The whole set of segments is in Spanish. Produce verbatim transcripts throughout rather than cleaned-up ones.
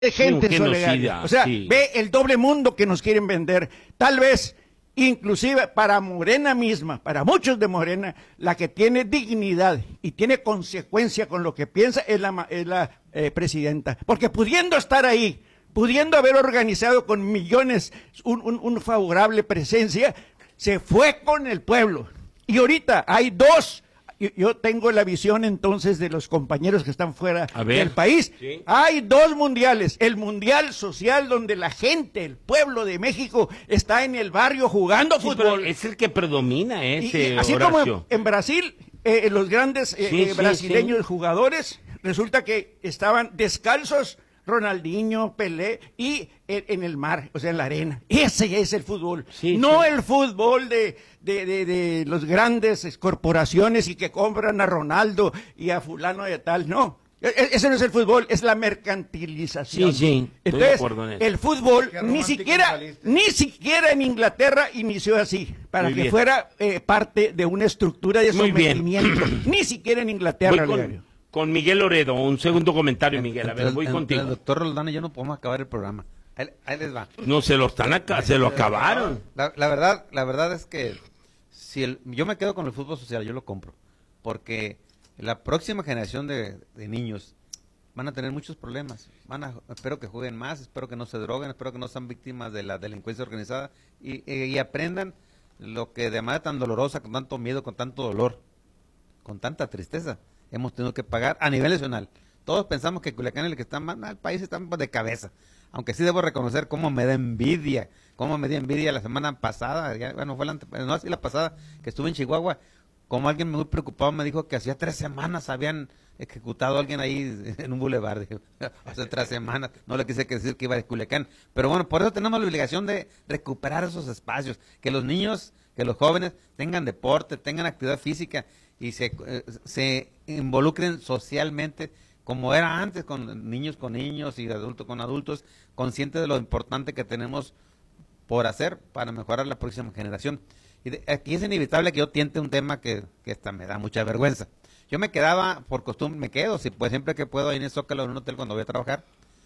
de gente en Solegaria. O sea, sí. Ve el doble mundo que nos quieren vender. Tal vez, inclusive para Morena misma, para muchos de Morena, la que tiene dignidad y tiene consecuencia con lo que piensa es la, es la eh, presidenta. Porque pudiendo estar ahí, pudiendo haber organizado con millones un, un, un favorable presencia, se fue con el pueblo. Y ahorita hay dos. Yo tengo la visión entonces de los compañeros que están fuera del país. Sí. Hay dos mundiales. El mundial social donde la gente, el pueblo de México está en el barrio jugando sí, fútbol. Es el que predomina ese y, y así Horacio. Como en Brasil, eh, los grandes eh, sí, eh, brasileños sí, sí. jugadores, resulta que estaban descalzos. Ronaldinho, Pelé, y en, en el mar, o sea, en la arena. Ese es el fútbol. Sí, no sí. el fútbol de, de, de, de los grandes corporaciones y que compran a Ronaldo y a fulano de tal, no. Ese no es el fútbol, es la mercantilización. Sí, sí. Entonces, el fútbol ni siquiera, ni siquiera en Inglaterra inició así, para Muy que bien. fuera eh, parte de una estructura de sometimiento. Ni siquiera en Inglaterra. Con Miguel Loredo, un segundo comentario, Miguel, a ver, el, voy el, contigo. El doctor Roldán y yo no podemos acabar el programa. Ahí, ahí les va. No, se lo están acá, se lo acabaron. La, la verdad, la verdad es que si el, yo me quedo con el fútbol social, yo lo compro, porque la próxima generación de, de niños van a tener muchos problemas. Van a, espero que jueguen más, espero que no se droguen, espero que no sean víctimas de la delincuencia organizada y, y, y aprendan lo que de manera tan dolorosa, con tanto miedo, con tanto dolor, con tanta tristeza, hemos tenido que pagar a nivel nacional. Todos pensamos que Culiacán es el que está más, el país está de cabeza. Aunque sí debo reconocer cómo me da envidia, cómo me dio envidia la semana pasada, ya, bueno, fue la, no así la pasada, que estuve en Chihuahua, como alguien muy preocupado me dijo que hacía tres semanas habían ejecutado a alguien ahí en un bulevar. Hace tres semanas, no le quise decir que iba de Culiacán. Pero bueno, por eso tenemos la obligación de recuperar esos espacios, que los niños, que los jóvenes tengan deporte, tengan actividad física, y se, eh, se involucren socialmente como era antes, con niños con niños y adultos con adultos, conscientes de lo importante que tenemos por hacer para mejorar la próxima generación. Y de, aquí es inevitable que yo tiente un tema que, que esta me da mucha vergüenza. Yo me quedaba, por costumbre me quedo, si pues siempre que puedo, ahí en el Zócalo, en un hotel cuando voy a trabajar,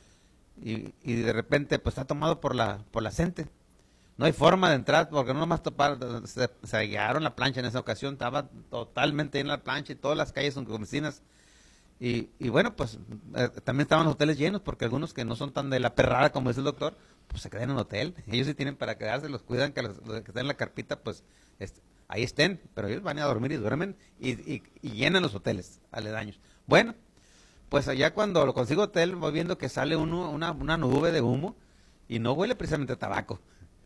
y, y de repente pues está tomado por la, por la gente. No hay forma de entrar porque no nomás topar, se, se llegaron la plancha en esa ocasión, estaba totalmente en la plancha y todas las calles son vecinas. Y, y bueno, pues eh, también estaban los hoteles llenos porque algunos que no son tan de la perrada como dice el doctor, pues se quedan en un hotel. Ellos sí tienen para quedarse, los cuidan, que los, los que están en la carpita, pues est ahí estén, pero ellos van a dormir y duermen y, y, y llenan los hoteles aledaños. Bueno, pues allá cuando lo consigo hotel voy viendo que sale uno, una, una nube de humo y no huele precisamente a tabaco.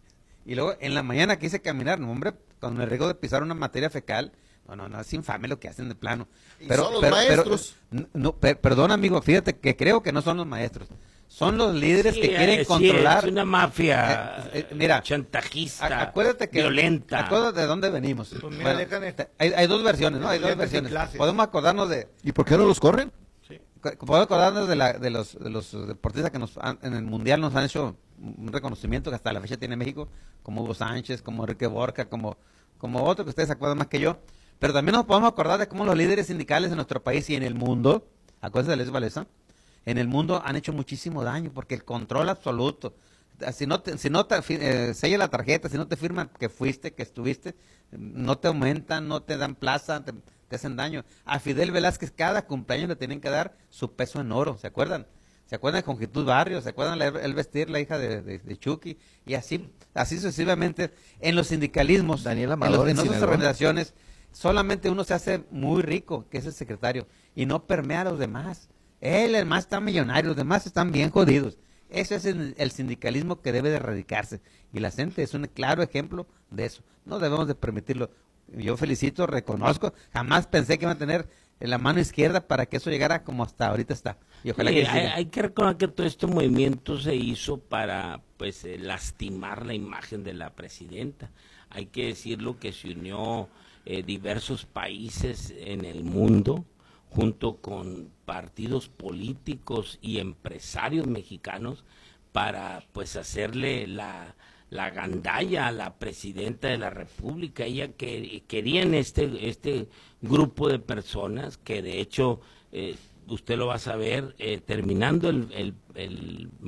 Y luego en la mañana quise caminar, no, hombre, cuando me riego de pisar una materia fecal, no, no, no, es infame lo que hacen de plano. Pero, son los pero, maestros. Pero, no, per, perdón, amigo, fíjate que creo que no son los maestros, son los líderes sí, que quieren sí, controlar. Es una mafia eh, eh, mira, chantajista, a, acuérdate que, violenta. Acuérdate de dónde venimos. Pues mira, bueno, hay, hay dos versiones, ¿no? Hay dos versiones. Podemos acordarnos de... ¿Y por qué no los corren? Sí. Podemos acordarnos de, la, de, los, de los deportistas que nos han, en el Mundial nos han hecho un reconocimiento que hasta la fecha tiene México, como Hugo Sánchez, como Enrique Borja, como, como otro que ustedes se acuerdan más que yo. Pero también nos podemos acordar de cómo los líderes sindicales en nuestro país y en el mundo, acuérdense de Les Valesa, en el mundo han hecho muchísimo daño, porque el control absoluto, si no te, si no te eh, sella la tarjeta, si no te firman que fuiste, que estuviste, no te aumentan, no te dan plaza, te, te hacen daño. A Fidel Velázquez cada cumpleaños le tienen que dar su peso en oro, ¿se acuerdan? ¿Se acuerdan de Conjitud Barrios? ¿Se acuerdan de el vestir la hija de, de, de Chucky? Y así, así sucesivamente, en los sindicalismos, Daniel Amador, en, los, en otras organizaciones, solamente uno se hace muy rico, que es el secretario, y no permea a los demás. Él, el más está millonario, los demás están bien jodidos. Ese es el, el sindicalismo que debe de erradicarse. Y la gente es un claro ejemplo de eso. No debemos de permitirlo. Yo felicito, reconozco, jamás pensé que iba a tener en la mano izquierda para que eso llegara como hasta ahorita está. Y ojalá sí, que hay, hay que recordar que todo este movimiento se hizo para pues eh, lastimar la imagen de la presidenta. Hay que decirlo que se unió eh, diversos países en el mundo junto con partidos políticos y empresarios mexicanos para pues hacerle la la gandalla a la presidenta de la República. Ella que querían este este grupo de personas que de hecho eh, usted lo va a saber, eh, terminando el, el, el